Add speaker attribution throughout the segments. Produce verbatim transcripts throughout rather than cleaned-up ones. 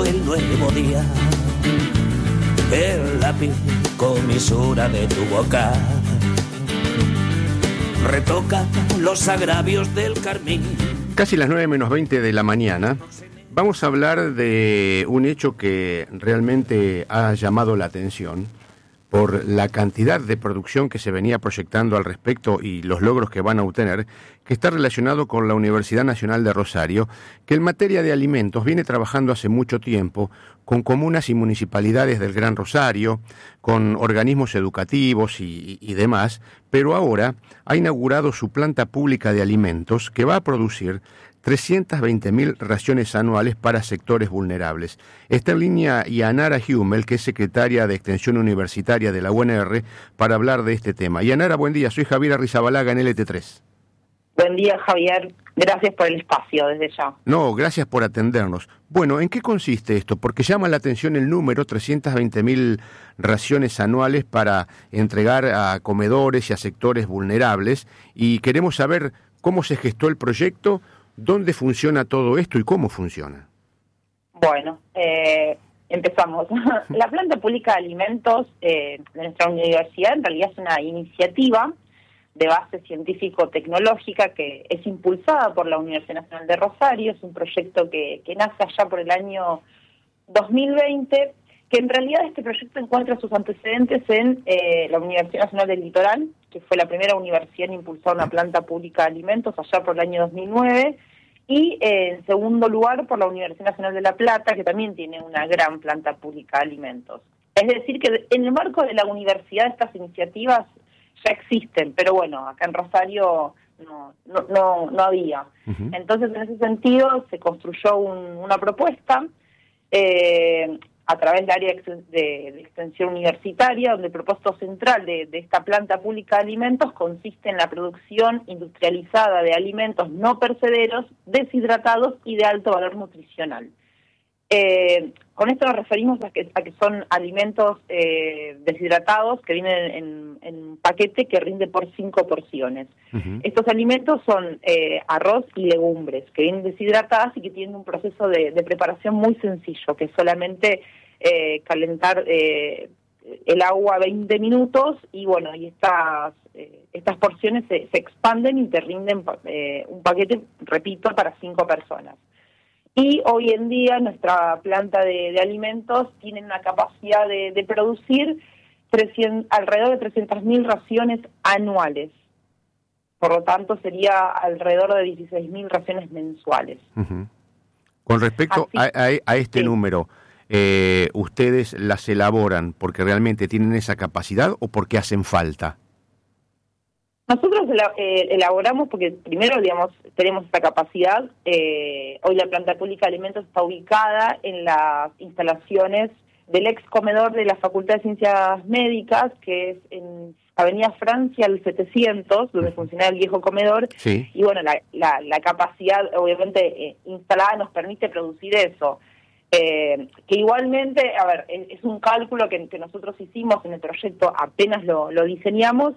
Speaker 1: el nuevo día. El lápiz comisura de tu boca retoca los agravios del carmín.
Speaker 2: Casi las nueve menos veinte de la mañana. Vamos a hablar de un hecho que realmente ha llamado la atención por la cantidad de producción que se venía proyectando al respecto y los logros que van a obtener, que está relacionado con la Universidad Nacional de Rosario, que en materia de alimentos viene trabajando hace mucho tiempo con comunas y municipalidades del Gran Rosario, con organismos educativos y, y demás, pero ahora ha inaugurado su planta pública de alimentos que va a producir trescientas veinte mil raciones anuales para sectores vulnerables. Está en línea Yanara Hummel, que es secretaria de Extensión Universitaria de la U N R, para hablar de este tema. Yanara, buen día. Soy Javier Arrizabalaga en L T tres.
Speaker 3: Buen día, Javier. Gracias por el espacio desde ya.
Speaker 2: No, gracias por atendernos. Bueno, ¿en qué consiste esto? Porque llama la atención el número, trescientas veinte mil raciones anuales para entregar a comedores y a sectores vulnerables, y queremos saber cómo se gestó el proyecto, dónde funciona todo esto y cómo funciona.
Speaker 3: Bueno, eh, empezamos. La planta pública de alimentos eh, de nuestra universidad en realidad es una iniciativa de base científico-tecnológica que es impulsada por la Universidad Nacional de Rosario. Es un proyecto que, que nace allá por el año dos mil veinte, que en realidad este proyecto encuentra sus antecedentes en eh, la Universidad Nacional del Litoral, que fue la primera universidad en impulsar una planta pública de alimentos allá por el año dos mil nueve, y eh, en segundo lugar por la Universidad Nacional de La Plata, que también tiene una gran planta pública de alimentos. Es decir, que en el marco de la universidad estas iniciativas ya existen, pero bueno, acá en Rosario no no no, no había. Uh-huh. Entonces, en ese sentido, se construyó un, una propuesta eh, a través del área de, de extensión universitaria, donde el propósito central de, de esta planta pública de alimentos consiste en la producción industrializada de alimentos no perecederos, deshidratados y de alto valor nutricional. Eh, con esto nos referimos a que, a que son alimentos eh, deshidratados que vienen en, en un paquete que rinde por cinco porciones. Uh-huh. Estos alimentos son eh, arroz y legumbres que vienen deshidratadas y que tienen un proceso de, de preparación muy sencillo, que es solamente eh, calentar eh, el agua veinte minutos y bueno, y estas eh, estas porciones se, se expanden y te rinden eh, un paquete, repito, para cinco personas. Y hoy en día nuestra planta de, de alimentos tiene una capacidad de, de producir trescientos, alrededor de trescientas mil raciones anuales. Por lo tanto, sería alrededor de dieciséis mil raciones mensuales.
Speaker 2: Uh-huh. Con respecto Así, a, a, a este sí. número, eh, ¿ustedes las elaboran porque realmente tienen esa capacidad o porque hacen falta?
Speaker 3: Nosotros eh, elaboramos porque primero, digamos, tenemos esta capacidad. Eh, hoy la planta pública de alimentos está ubicada en las instalaciones del ex comedor de la Facultad de Ciencias Médicas, que es en Avenida Francia al setecientos, donde funcionaba el viejo comedor.
Speaker 2: Sí.
Speaker 3: Y bueno, la, la, la capacidad, obviamente, eh, instalada nos permite producir eso. Eh, que igualmente, a ver, es, es un cálculo que, que nosotros hicimos en el proyecto, apenas lo, lo diseñamos,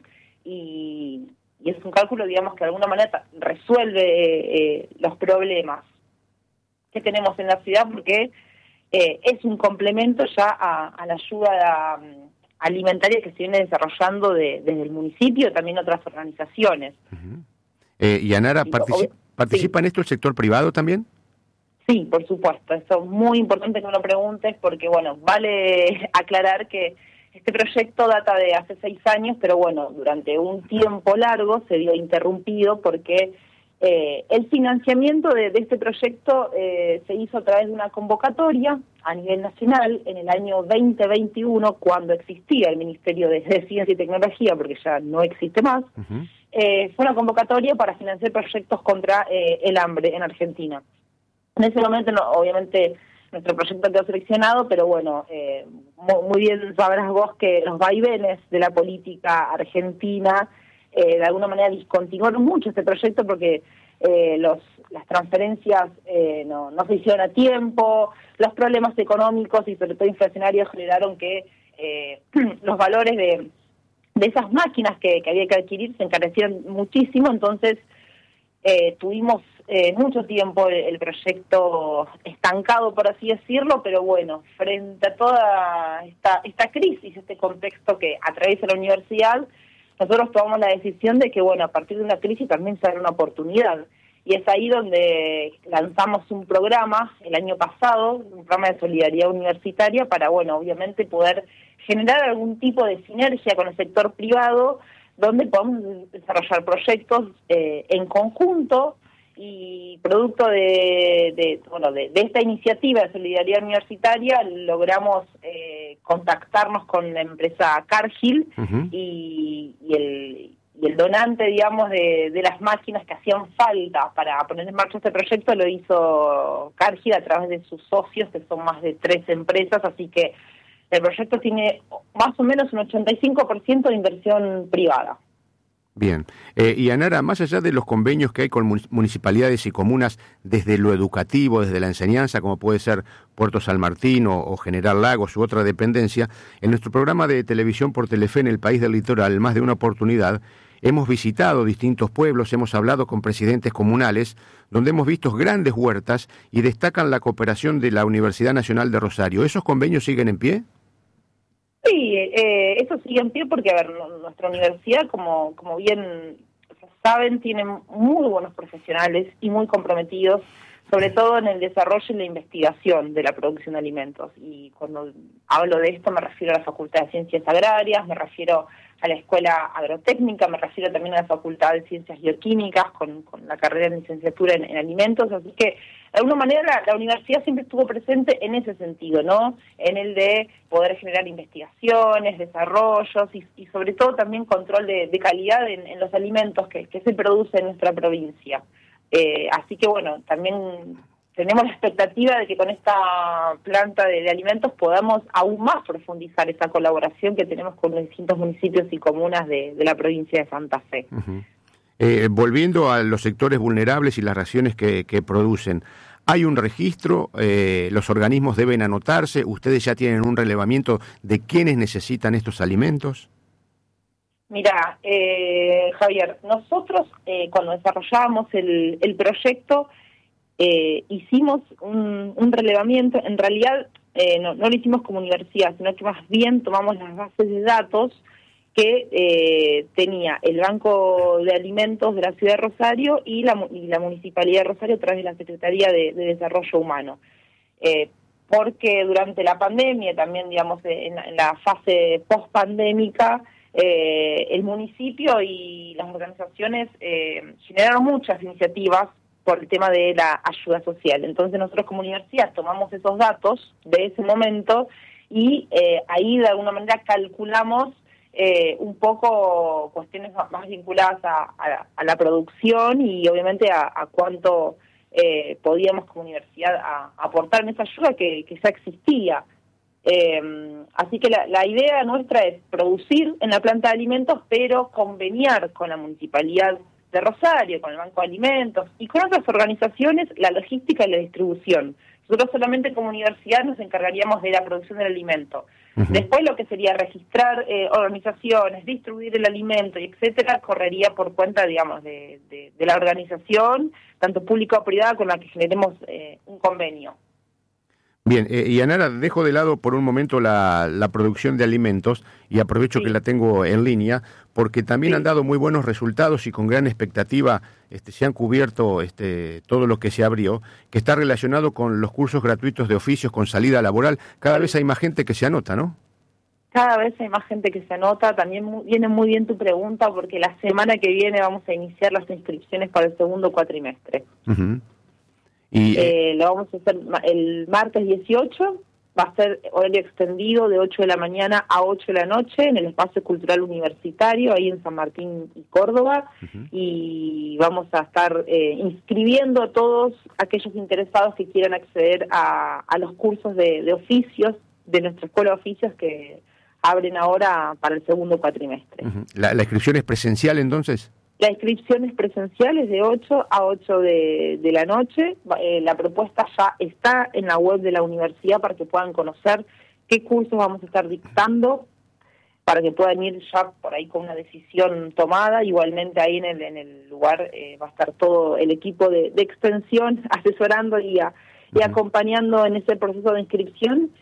Speaker 3: Y, y es un cálculo, digamos, que de alguna manera resuelve eh, los problemas que tenemos en la ciudad, porque eh, es un complemento ya a, a la ayuda um, alimentaria que se viene desarrollando de, desde el municipio, también otras organizaciones.
Speaker 2: Uh-huh. eh, Yanara, ¿participa, ¿participa sí. en esto el sector privado también?
Speaker 3: Sí, por supuesto. Eso es muy importante que me lo preguntes, porque, bueno, vale aclarar que este proyecto data de hace seis años, pero bueno, durante un tiempo largo se vio interrumpido porque eh, el financiamiento de, de este proyecto eh, se hizo a través de una convocatoria a nivel nacional en el año veinte veintiuno, cuando existía el Ministerio de, de Ciencia y Tecnología, porque ya no existe más. Uh-huh. eh, fue una convocatoria para financiar proyectos contra eh, el hambre en Argentina. En ese momento, no, obviamente, nuestro proyecto quedó seleccionado, pero bueno, eh, muy, muy bien sabrás vos que los vaivenes de la política argentina eh, de alguna manera discontinuaron mucho este proyecto porque eh, los las transferencias eh, no, no se hicieron a tiempo, los problemas económicos y sobre todo inflacionarios generaron que eh, los valores de, de esas máquinas que, que había que adquirir se encarecieron muchísimo. Entonces Eh, tuvimos eh, mucho tiempo el, el proyecto estancado, por así decirlo, pero bueno, frente a toda esta, esta crisis, este contexto que atraviesa la universidad, nosotros tomamos la decisión de que, bueno, a partir de una crisis también se abre una oportunidad. Y es ahí donde lanzamos un programa el año pasado, un programa de solidaridad universitaria para, bueno, obviamente poder generar algún tipo de sinergia con el sector privado, donde podamos desarrollar proyectos eh, en conjunto y producto de, de bueno de, de esta iniciativa de solidaridad universitaria logramos eh, contactarnos con la empresa Cargill uh-huh. y, y el y el donante, digamos, de, de las máquinas que hacían falta para poner en marcha este proyecto lo hizo Cargill a través de sus socios, que son más de tres empresas, así que el proyecto tiene más o menos un ochenta y cinco por ciento de inversión privada.
Speaker 2: Bien. Eh, y Anara, más allá de los convenios que hay con municipalidades y comunas desde lo educativo, desde la enseñanza, como puede ser Puerto San Martín o, o General Lagos u otra dependencia, en nuestro programa de televisión por Telefe en el País del Litoral, más de una oportunidad, hemos visitado distintos pueblos, hemos hablado con presidentes comunales, donde hemos visto grandes huertas y destacan la cooperación de la Universidad Nacional de Rosario. ¿Esos convenios siguen en pie?
Speaker 3: Sí, eh, eso sigue en pie porque, a ver, nuestra universidad, como como bien saben, tiene muy buenos profesionales y muy comprometidos, sobre todo en el desarrollo y la investigación de la producción de alimentos. Y cuando hablo de esto me refiero a la Facultad de Ciencias Agrarias, me refiero a la Escuela Agrotécnica, me refiero también a la Facultad de Ciencias Bioquímicas, con, con la carrera de licenciatura en, en alimentos, así que de alguna manera la, la universidad siempre estuvo presente en ese sentido, ¿no? En el de poder generar investigaciones, desarrollos y, y sobre todo también control de, de calidad en, en los alimentos que, que se producen en nuestra provincia. Eh, así que bueno, también tenemos la expectativa de que con esta planta de, de alimentos podamos aún más profundizar esa colaboración que tenemos con los distintos municipios y comunas de, de la provincia de Santa Fe.
Speaker 2: Uh-huh. Eh, volviendo a los sectores vulnerables y las raciones que, que producen, ¿hay un registro? Eh, ¿Los organismos deben anotarse? ¿Ustedes ya tienen un relevamiento de quiénes necesitan estos alimentos?
Speaker 3: Mira, eh, Javier, nosotros eh, cuando desarrollábamos el, el proyecto eh, hicimos un, un relevamiento, en realidad eh, no, no lo hicimos como universidad, sino que más bien tomamos las bases de datos que eh, tenía el Banco de Alimentos de la Ciudad de Rosario y la, y la Municipalidad de Rosario a través de la Secretaría de, de Desarrollo Humano. Eh, porque durante la pandemia, también digamos en, en la fase post-pandémica, eh, el municipio y las organizaciones eh, generaron muchas iniciativas por el tema de la ayuda social. Entonces nosotros como universidad tomamos esos datos de ese momento y eh, ahí de alguna manera calculamos Eh, un poco cuestiones más vinculadas a, a, a la producción y obviamente a, a cuánto eh, podíamos como universidad a, a aportar en esa ayuda que, que ya existía. Eh, así que la, la idea nuestra es producir en la planta de alimentos, pero conveniar con la Municipalidad de Rosario, con el Banco de Alimentos y con otras organizaciones la logística y la distribución. Nosotros solamente como universidad nos encargaríamos de la producción del alimento. Uh-huh. Después lo que sería registrar eh, organizaciones, distribuir el alimento y etcétera, correría por cuenta, digamos, de, de, de la organización, tanto pública o privada, con la que generemos eh, un convenio.
Speaker 2: Bien, eh, y Anara, dejo de lado por un momento la, la producción de alimentos y aprovecho sí. que la tengo en línea, porque también sí. han dado muy buenos resultados y con gran expectativa este, se han cubierto este, todo lo que se abrió, que está relacionado con los cursos gratuitos de oficios con salida laboral. Cada sí. vez hay más gente que se anota, ¿no?
Speaker 3: Cada vez hay más gente que se anota. También muy, viene muy bien tu pregunta, porque la semana que viene vamos a iniciar las inscripciones para el segundo cuatrimestre. Uh-huh. Y eh, lo vamos a hacer el martes dieciocho, va a ser horario extendido de ocho de la mañana a ocho de la noche en el Espacio Cultural Universitario, ahí en San Martín y Córdoba, uh-huh. y vamos a estar eh, inscribiendo a todos aquellos interesados que quieran acceder a, a los cursos de, de oficios de nuestra Escuela de Oficios que abren ahora para el segundo cuatrimestre.
Speaker 2: Uh-huh. ¿La, ¿La inscripción es presencial entonces?
Speaker 3: La inscripción es presencial, es de ocho a ocho de, de la noche. Eh, la propuesta ya está en la web de la universidad para que puedan conocer qué cursos vamos a estar dictando. para que puedan ir ya por ahí con una decisión tomada. Igualmente ahí en el, en el lugar eh, va a estar todo el equipo de, de extensión asesorando y, a, y acompañando en ese proceso de inscripción,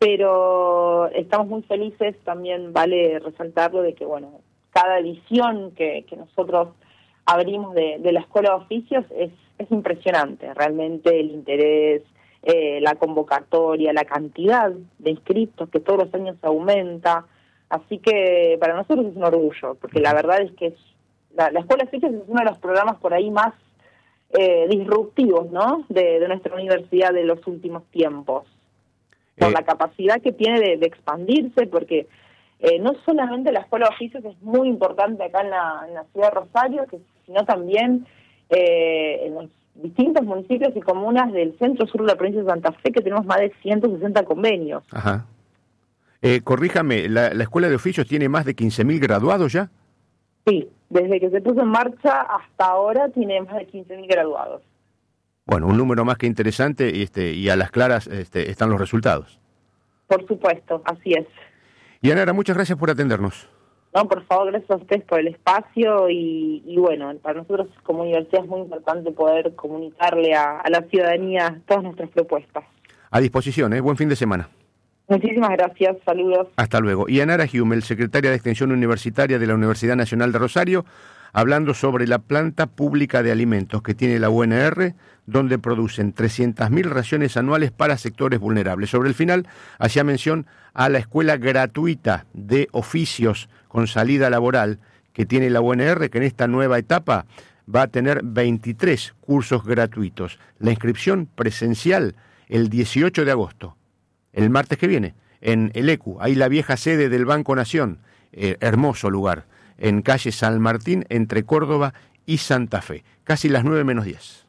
Speaker 3: pero estamos muy felices, también vale resaltarlo de que, bueno, cada edición que, que nosotros abrimos de, de la Escuela de Oficios es, es impresionante, realmente el interés, eh, la convocatoria, la cantidad de inscriptos que todos los años aumenta. Así que para nosotros es un orgullo, porque la verdad es que es, la, la Escuela de Oficios es uno de los programas por ahí más eh, disruptivos, ¿no?, de, de nuestra universidad de los últimos tiempos, por eh. la capacidad que tiene de, de expandirse, porque eh, no solamente la Escuela de Oficios es muy importante acá en la, en la ciudad de Rosario, que, sino también eh, en los distintos municipios y comunas del centro-sur de la provincia de Santa Fe, que tenemos más de ciento sesenta convenios.
Speaker 2: Ajá. Eh, corríjame, ¿la, ¿la Escuela de Oficios tiene más de quince mil graduados ya?
Speaker 3: Sí, desde que se puso en marcha hasta ahora tiene más de quince mil graduados.
Speaker 2: Bueno, un número más que interesante y, este, y a las claras este, están los resultados.
Speaker 3: Por supuesto, así es.
Speaker 2: Yanara, muchas gracias por atendernos.
Speaker 3: No, por favor, gracias a ustedes por el espacio y, y bueno, para nosotros como universidad es muy importante poder comunicarle a, a la ciudadanía todas nuestras propuestas.
Speaker 2: A disposición, ¿eh? Buen fin de semana.
Speaker 3: Muchísimas gracias, saludos.
Speaker 2: Hasta luego. Y Yanara Hummel, secretaria de Extensión Universitaria de la Universidad Nacional de Rosario, hablando sobre la planta pública de alimentos que tiene la U N R, donde producen trescientas mil raciones anuales para sectores vulnerables. Sobre el final, hacía mención a la escuela gratuita de oficios con salida laboral que tiene la U N R, que en esta nueva etapa va a tener veintitrés cursos gratuitos. La inscripción presencial el dieciocho de agosto. El martes que viene, en el E C U, ahí la vieja sede del Banco Nación, eh, hermoso lugar, en calle San Martín, entre Córdoba y Santa Fe. Casi las nueve menos diez.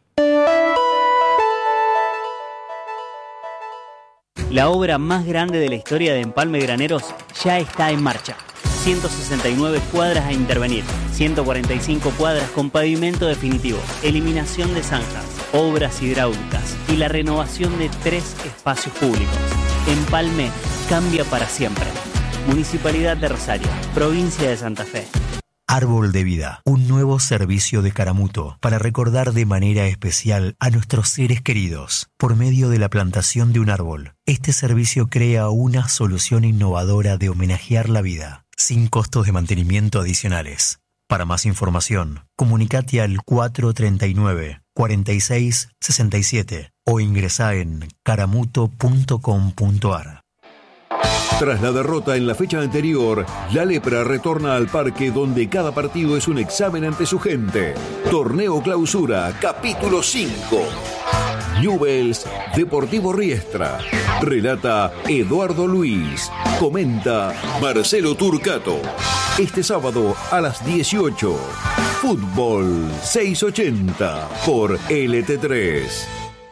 Speaker 4: La obra más grande de la historia de Empalme Graneros ya está en marcha. ciento sesenta y nueve cuadras a intervenir, ciento cuarenta y cinco cuadras con pavimento definitivo, eliminación de zanjas, obras hidráulicas y la renovación de tres espacios públicos. Empalme cambia para siempre. Municipalidad de Rosario, provincia de Santa Fe.
Speaker 5: Árbol de Vida, un nuevo servicio de Caramuto para recordar de manera especial a nuestros seres queridos por medio de la plantación de un árbol. Este servicio crea una solución innovadora de homenajear la vida, sin costos de mantenimiento adicionales. Para más información, comunicate al cuatro treinta y nueve, cuarenta y seis, sesenta y siete o ingresá en caramuto punto com punto ar.
Speaker 6: Tras la derrota en la fecha anterior, la Lepra retorna al parque donde cada partido es un examen ante su gente. Torneo Clausura, capítulo cinco. Newell's Deportivo Riestra. Relata Eduardo Luis. Comenta Marcelo Turcato. Este sábado a las dieciocho. Fútbol seiscientos ochenta por L T tres.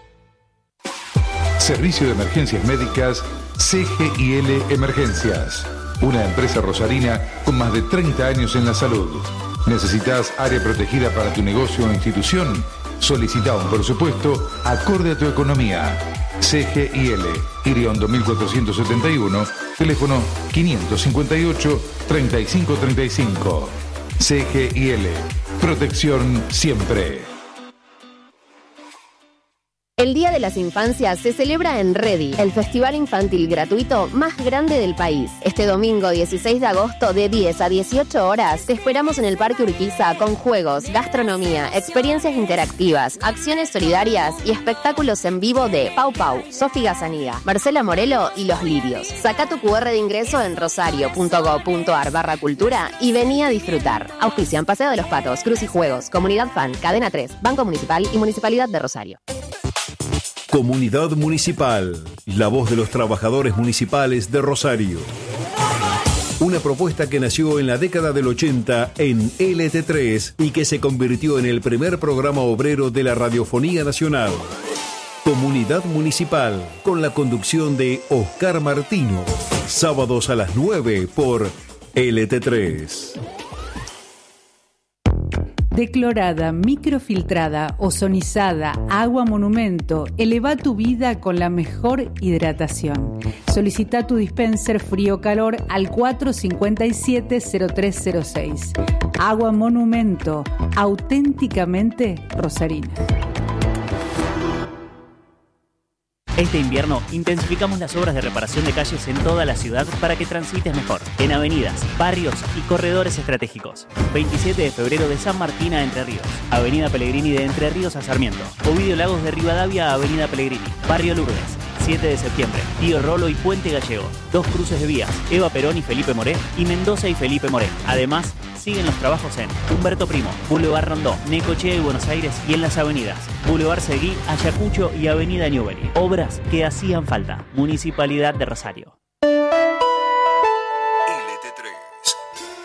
Speaker 7: Servicio de Emergencias Médicas C G I L Emergencias, una empresa rosarina con más de treinta años en la salud. ¿Necesitas área protegida para tu negocio o institución? Solicita un presupuesto acorde a tu economía. C G I L, Iriondo mil cuatrocientos setenta y uno, teléfono quinientos cincuenta y ocho, treinta y cinco treinta y cinco. C G I L, protección siempre.
Speaker 8: El Día de las Infancias se celebra en Ready, el festival infantil gratuito más grande del país. Este domingo dieciséis de agosto de diez a dieciocho horas te esperamos en el Parque Urquiza con juegos, gastronomía, experiencias interactivas, acciones solidarias y espectáculos en vivo de Pau Pau, Sofi Gazaniga, Marcela Morelo y Los Lirios. Saca tu cu erre de ingreso en rosario punto gob punto ar barra cultura y vení a disfrutar. Auspician Paseo de los Patos, Cruz y Juegos, Comunidad Fan, Cadena tres, Banco Municipal y Municipalidad de Rosario.
Speaker 6: Comunidad Municipal, la voz de los trabajadores municipales de Rosario. Una propuesta que nació en la década del ochenta en L T tres y que se convirtió en el primer programa obrero de la Radiofonía Nacional. Comunidad Municipal, con la conducción de Oscar Martino. Sábados a las nueve por L T tres.
Speaker 9: Declorada, microfiltrada, ozonizada, agua monumento, eleva tu vida con la mejor hidratación. Solicita tu dispenser frío-calor al cuatro cinco siete cero tres cero seis. Agua monumento, auténticamente rosarina.
Speaker 4: Este invierno intensificamos las obras de reparación de calles en toda la ciudad para que transites mejor. En avenidas, barrios y corredores estratégicos. veintisiete de febrero de San Martín a Entre Ríos. Avenida Pellegrini de Entre Ríos a Sarmiento. Ovidio Lagos de Rivadavia a Avenida Pellegrini. Barrio Lourdes. siete de septiembre. Tío Rolo y Puente Gallego. Dos cruces de vías. Eva Perón y Felipe Moré. Y Mendoza y Felipe Moré. Además, siguen los trabajos en Humberto Primo, Boulevard Rondó, Necochea y Buenos Aires y en las avenidas Boulevard Seguí, Ayacucho y Avenida Newbery. Obras que hacían falta. Municipalidad de Rosario.